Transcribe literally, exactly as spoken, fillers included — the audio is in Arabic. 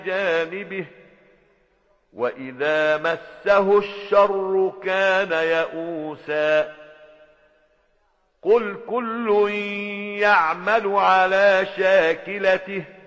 جانبه وإذا مسه الشر كان يئوسا قل كل يعمل على شاكلته